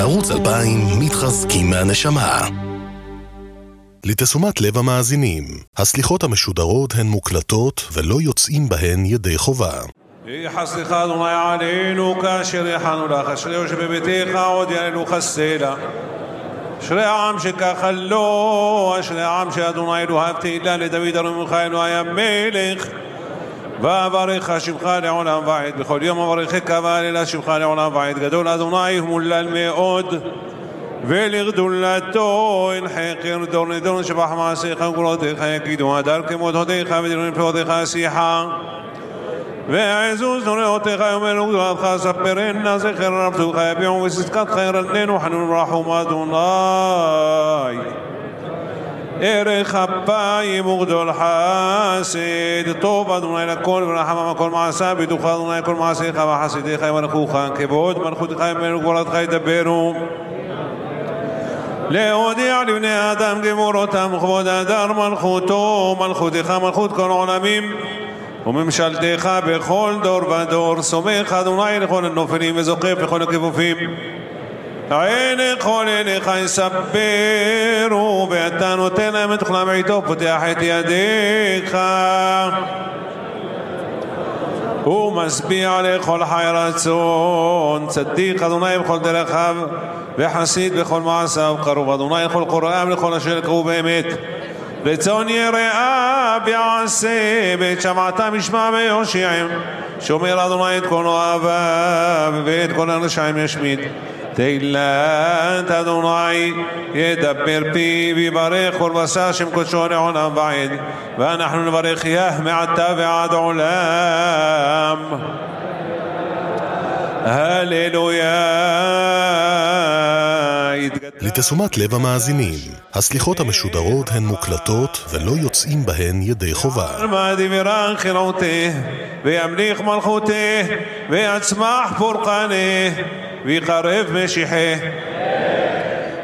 ערוץ 2000 מתחזקים מהנשמה. לתשומת לב המאזינים, הסליחות המשודרות הן מוקלטות ולא יוצאים בהן ידי חובה. יחסך אדוני עלינו כאשר יחנו לך, אשרי יושב בביתך עוד יעלנו חסלה. אשרי העם שככה לו, אשרי העם שאדוני אלוהיו תהילה לדוד ארומך אלוהי המלך. ואברך שמך לעולם ועד, בכל יום אברכך ואהלל שמך לעולם ועד. גדול אדוני ומולל מאוד, ולגדולתו אין חקר דור לדור. שבח מעשיך וגבורותיך יגידו הדר כמות הודיך ודברים פלאותיך שיחה. ועזוז נוראותיך יאמרו גדולתך ספרנה זכר רבתך יביעו וצדקתך ירננו חנון ורחום אדוני. ערך אפיים וגדול חסד, טוב אדוני לכל ורחמם כל מעשה, בידוך אדוני כל מעשיך וחסידיך יברכוך, כבוד מלכותך יאמרו גבורתך ידברו. להודיע לבני אדם גבורותם וכבוד הדר מלכותו, מלכותך מלכות כל עולמים וממשלתך בכל דור ודור. סומך אדוני לכל הנופלים וזוקף לכל הכיפופים. עין כל אליך יספרו, ואתה נותן להם את אוכלם בעיתו, פותח את ידיך ומשביע לכל חי רצון. צדיק אדוני בכל דרכיו וחסיד בכל מעשיו. קרוב אדוני לכל קוראיו לכל אשר יקראו באמת. רצון יראה ויעשה, ואת שמעתם ישמע ויושיע. שומר אדוני את כל אוהביו ואת כל הרשעים ישמיד. תהילת אדוני ידבר פיו ויברך כל בשר שם קודשו לעולם ועד. ואנחנו נברך יה מעתה ועד עולם. הללויה. לתשומת לב המאזינים, הסליחות המשודרות הן מוקלטות ולא יוצאים בהן ידי חובה. ויברך חירותה וימליך מלכותה ויצמח פורקנה ויחרב משיחה